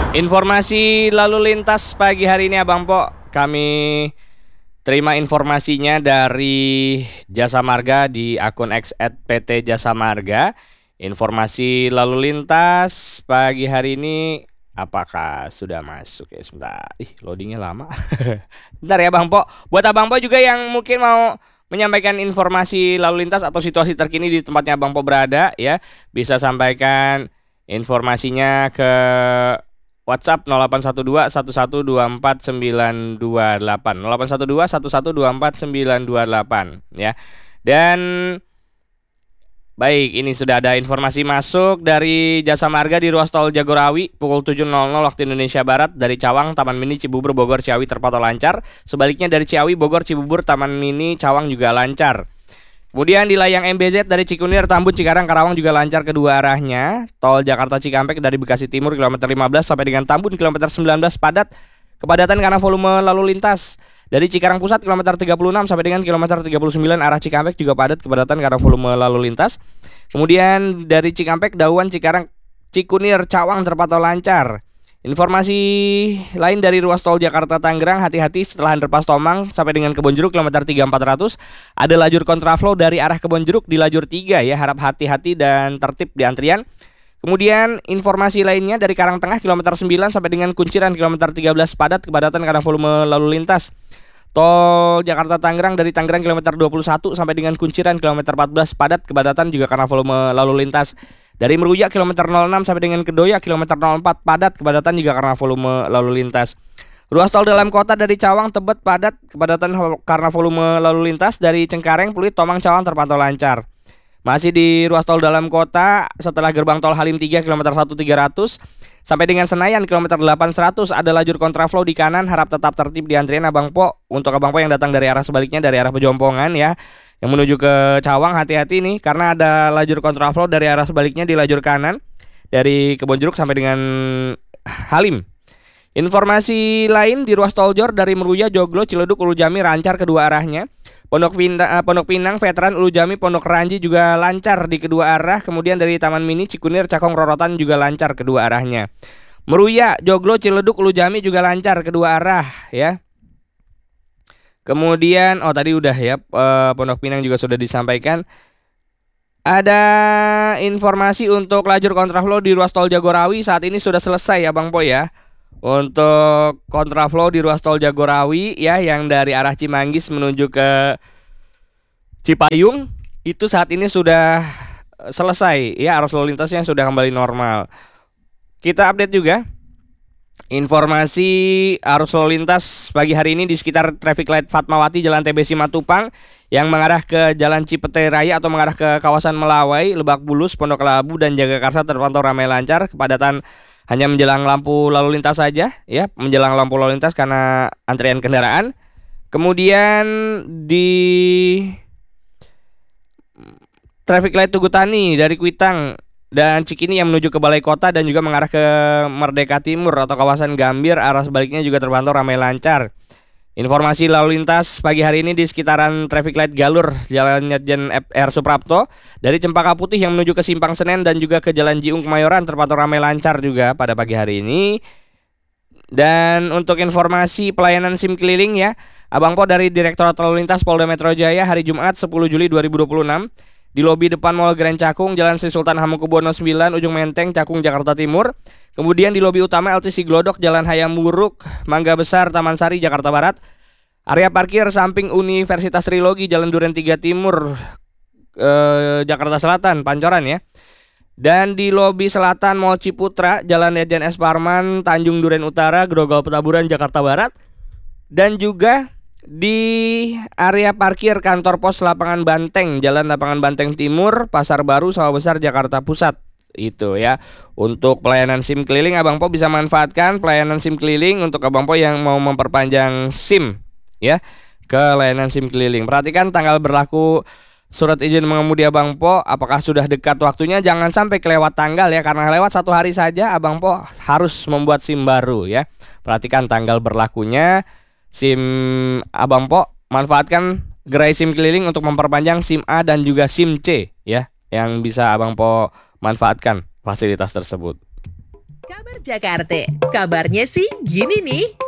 Informasi lalu lintas pagi hari ini Abang Po, kami terima informasinya dari Jasa Marga di akun X @pt Jasa Marga. Informasi lalu lintas pagi hari ini apakah sudah masuk ya? Sebentar, loadingnya lama. Bentar ya Bang Po. Buat Abang Po juga yang mungkin mau menyampaikan informasi lalu lintas atau situasi terkini di tempatnya Abang Po berada ya, bisa sampaikan informasinya ke WhatsApp 0812 1124 928 0812 1124 928 ya. Dan baik, ini sudah ada informasi masuk dari Jasa Marga di ruas tol Jagorawi pukul 7.00 waktu Indonesia Barat dari Cawang, Taman Mini, Cibubur, Bogor, Ciawi terpantau lancar. Sebaliknya dari Ciawi, Bogor, Cibubur, Taman Mini, Cawang juga lancar. Kemudian di layang MBZ dari Cikunir, Tambun, Cikarang, Karawang juga lancar kedua arahnya. Tol Jakarta Cikampek dari Bekasi Timur kilometer 15 sampai dengan Tambun kilometer 19 padat. Kepadatan karena volume lalu lintas. Dari Cikarang Pusat kilometer 36 sampai dengan kilometer 39 arah Cikampek juga padat kepadatan karena volume lalu lintas. Kemudian dari Cikampek, Dauan, Cikarang, Cikunir, Cawang terpantau lancar. Informasi lain dari ruas tol Jakarta Tangerang, hati-hati setelah underpass Tomang sampai dengan Kebonjeruk kilometer 3400 ada lajur kontraflow dari arah Kebonjeruk di lajur 3 ya, harap hati-hati dan tertib di antrian. Kemudian informasi lainnya dari Karangtengah kilometer 9 sampai dengan Kunciran kilometer 13 padat kepadatan karena volume lalu lintas. Tol Jakarta Tangerang dari Tangerang kilometer 21 sampai dengan Kunciran kilometer 14 padat kepadatan juga karena volume lalu lintas. Dari Meruya kilometer 06 sampai dengan Kedoya kilometer 04 padat kepadatan juga karena volume lalu lintas. Ruas tol dalam kota dari Cawang Tebet padat kepadatan karena volume lalu lintas. Dari Cengkareng, Pluit, Tomang, Cawang terpantau lancar. Masih di ruas tol dalam kota setelah gerbang tol Halim 3 kilometer 1300 sampai dengan Senayan kilometer 800 ada lajur kontraflow di kanan, harap tetap tertib di antrian Abang Po. Untuk Abang Po yang datang dari arah sebaliknya dari arah Pejompongan ya, yang menuju ke Cawang, hati-hati nih karena ada lajur kontraflow dari arah sebaliknya di lajur kanan dari Kebonjeruk sampai dengan Halim. Informasi lain di ruas tol Jor dari Meruya, Joglo, Ciledug, Ulu Jami lancar kedua arahnya. Pondok Pinang, Veteran, Ulu Jami, Pondok Ranji juga lancar di kedua arah. Kemudian dari Taman Mini, Cikunir, Cakong, Rorotan juga lancar kedua arahnya. Meruya, Joglo, Ciledug, Ulu Jami juga lancar kedua arah ya. Kemudian tadi udah ya, Pondok Pinang juga sudah disampaikan. Ada informasi untuk lajur kontraflow di ruas tol Jagorawi saat ini sudah selesai ya Bang Po ya. Untuk kontraflow di ruas tol Jagorawi ya, yang dari arah Cimanggis menuju ke Cipayung itu saat ini sudah selesai ya, arus lalu lintasnya sudah kembali normal. Kita update juga informasi arus lalu lintas pagi hari ini di sekitar traffic light Fatmawati, Jalan TB Simatupang yang mengarah ke Jalan Cipete Raya atau mengarah ke kawasan Melawai, Lebak Bulus, Pondok Labu dan Jagakarsa terpantau ramai lancar. Kepadatan hanya menjelang lampu lalu lintas saja ya, menjelang lampu lalu lintas karena antrian kendaraan. Kemudian di traffic light Tugutani dari Kuitang dan Cikini yang menuju ke Balai Kota dan juga mengarah ke Merdeka Timur atau kawasan Gambir, arah sebaliknya juga terpantau ramai lancar. Informasi lalu lintas pagi hari ini di sekitaran traffic light Galur, Jalan Jen R. Suprapto dari Cempaka Putih yang menuju ke Simpang Senen dan juga ke Jalan Jiung Kemayoran terpantau ramai lancar juga pada pagi hari ini. Dan untuk informasi pelayanan SIM keliling ya, Abang Po dari Direktorat Lalu Lintas Polda Metro Jaya hari Jumat 10 Juli 2026 di lobi depan Mall Grand Cakung, Jalan Sri Sultan Hamengkubuwono 9, Ujung Menteng, Cakung, Jakarta Timur. Kemudian di lobi utama LTC Glodok, Jalan Hayam Wuruk, Mangga Besar, Taman Sari, Jakarta Barat. Area parkir samping Universitas Trilogi, Jalan Duren 3 Timur, Jakarta Selatan, Pancoran ya. Dan di lobi selatan Mall Ciputra, Jalan Lejen S. Parman, Tanjung Duren Utara, Grogol Petamburan, Jakarta Barat. Dan juga di area parkir kantor pos Lapangan Banteng, Jalan Lapangan Banteng Timur, Pasar Baru, Sawah Besar, Jakarta Pusat. Itu ya. Untuk pelayanan SIM keliling, Abang Po bisa manfaatkan pelayanan SIM keliling untuk Abang Po yang mau memperpanjang SIM ya ke layanan SIM keliling. Perhatikan tanggal berlaku surat izin mengemudi Abang Po, apakah sudah dekat waktunya? Jangan sampai kelewat tanggal ya, karena lewat 1 hari saja Abang Po harus membuat SIM baru ya. Perhatikan tanggal berlakunya SIM Abang Po, manfaatkan gerai SIM keliling untuk memperpanjang SIM A dan juga SIM C ya, yang bisa Abang Po manfaatkan fasilitas tersebut. Kabar Jakarta, kabarnya sih gini nih.